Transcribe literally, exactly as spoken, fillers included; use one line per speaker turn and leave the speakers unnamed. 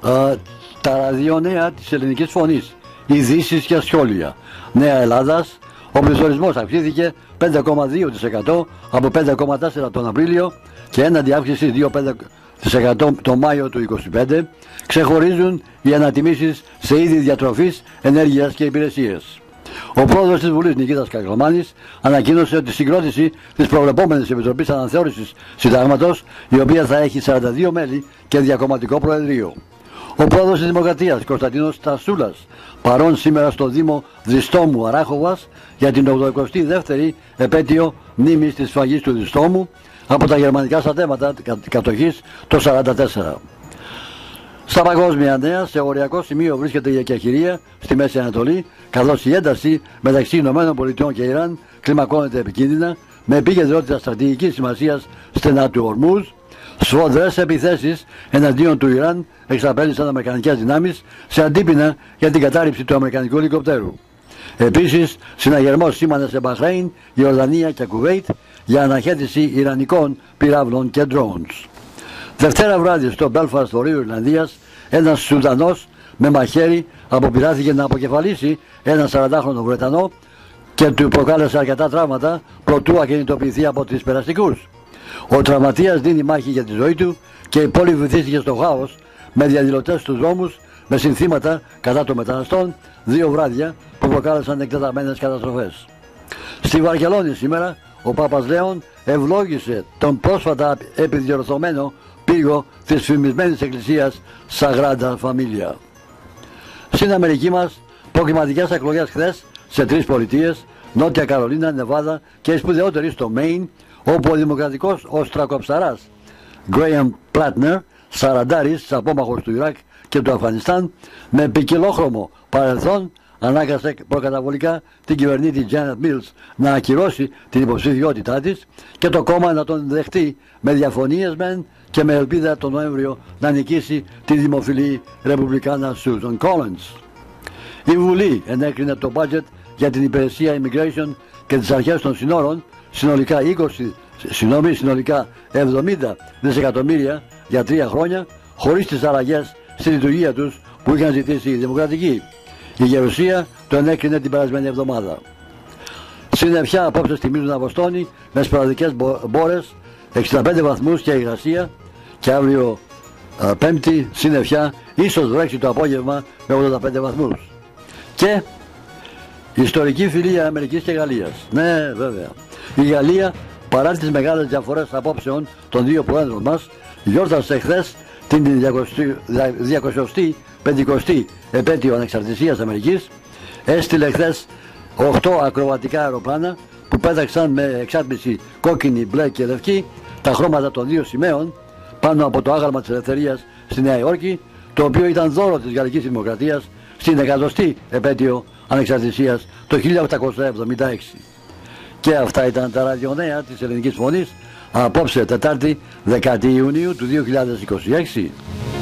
ε, τα ραδιονέα της Ελληνικής Φωνής, ειδήσεις και σχόλια. Νέα Ελλάδας, ο πληθωρισμός αυξήθηκε πέντε κόμμα δύο τοις εκατό από πέντε κόμμα τέσσερα τοις εκατό τον Απρίλιο και έναντι αύξηση δύο κόμμα πέντε τοις εκατό τον Μάιο του είκοσι πέντε. Ξεχωρίζουν οι ανατιμήσεις σε είδη διατροφής, ενέργειας και υπηρεσίες. Ο πρόεδρος της Βουλής, Νικήτας Κακλαμάνης, ανακοίνωσε ότι η συγκρότηση της προβλεπόμενης Επιτροπής Αναθεώρησης Συντάγματος, η οποία θα έχει σαράντα δύο μέλη και διακομματικό προεδρείο. Ο πρόεδρος της Δημοκρατίας, Κωνσταντίνος Τασούλας, παρόν σήμερα στο Δήμο Διστόμου Αράχοβας για την ογδοηκοστή δεύτερη επέτειο μνήμης της σφαγής του Διστόμου από τα γερμανικά στρατεύματα κατοχής το χίλια εννιακόσια σαράντα τέσσερα. Στα παγκόσμια νέα, σε οριακό σημείο βρίσκεται η εκεχηρία στη Μέση Ανατολή, καθώς η ένταση μεταξύ Ηνωμένων Πολιτειών και Ιράν κλιμακώνεται επικίνδυνα, με επικεντρότητα στρατηγικής σημασίας στενά του Ορμούζ. Σφοδρές επιθέσεις εναντίον του Ιράν εξαπέλυσαν αμερικανικές δυνάμεις σε αντίπεινα για την κατάρριψη του αμερικανικού ελικοπτέρου. Επίσης, συναγερμός σήμανε σε Μπαχρέιν, Ιορδανία και Κουβέιτ για αναχέτηση ιρανικών πυράβλων και drones. Δευτέρα βράδυ στο Μπέλφαστ Βορείου Ιρλανδίας, ένας Σουδανός με μαχαίρι αποπειράθηκε να αποκεφαλίσει έναν σαραντάχρονο Βρετανό και του προκάλεσε αρκετά τραύματα προτού ακινητοποιηθεί από τις περαστικούς. Ο τραυματίας δίνει μάχη για τη ζωή του και η πόλη βυθίστηκε στο χάος με διαδηλωτές στους δρόμους με συνθήματα κατά των μεταναστών, δύο βράδια που προκάλεσαν εκτεταμένες καταστροφές. Στη Βαρκελόνη σήμερα ο Πάπας Λέων ευλόγησε τον πρόσφατα επιδιορθωμένο πύργο της φημισμένης εκκλησίας Σαγράντα Φαμίλια. Στην Αμερική μας, προκριματικές εκλογές χθες σε τρεις πολιτείες, Νότια Καρολίνα, Νεβάδα και η σπουδαιότερη στο Μέιν, όπου ο δημοκρατικός οστρακοψαράς Γκρέαμ Πλάτνερ, σαραντάρης απόμαχος του Ιράκ και του Αφγανιστάν, με ποικιλόχρωμο παρελθόν, ανάγκασε προκαταβολικά την κυβερνήτη Τζάνετ Μίλς να ακυρώσει την υποψηφιότητά της και το κόμμα να τον δεχτεί με διαφωνίες μεν και με ελπίδα τον Νοέμβριο να νικήσει τη δημοφιλή Ρεπουμπλικάνα Σούζαν Κόλινς. Η Βουλή ενέκρινε το budget για την υπηρεσία Immigration και τις αρχές των συνόρων, συνολικά είκοσι, συνόμοι, συνολικά εβδομήντα δισεκατομμύρια για τρία χρόνια, χωρίς τις αλλαγές στη λειτουργία τους που είχαν ζητήσει οι Δημοκρατικοί. Η Γερουσία το ενέκρινε την περασμένη εβδομάδα. Συννεφιά απόψε θυμίζουν Αβοστόνη με σποραδικές μπόρες, εξήντα πέντε βαθμούς και υγρασία, και αύριο α, Πέμπτη συννεφιά, ίσως βρέξει το απόγευμα με ογδόντα πέντε βαθμούς. Και ιστορική φιλία Αμερικής και Γαλλίας. Ναι, βέβαια. Η Γαλλία, παρά τις μεγάλες διαφορές απόψεων των δύο προέδρων μας, γιόρτασε χθες την διακοσιοστή πεντηκοστή επέτειο ανεξαρτησίας Αμερικής. Έστειλε χθες οκτώ ακροβατικά αεροπλάνα που πέταξαν με εξάτμιση κόκκινη, μπλε και λευκή τα χρώματα των δύο σημαίων πάνω από το άγαλμα της ελευθερίας στη Νέα Υόρκη, το οποίο ήταν δώρο της Γαλλικής Δημοκρατίας στην εκατοστή επέτειο ανεξαρτησίας το χίλια οκτακόσια εβδομήντα έξι. Και αυτά ήταν τα ραδιονέα της Ελληνικής Φωνής απόψε Τετάρτη δέκατη Ιουνίου του δύο χιλιάδες είκοσι έξι.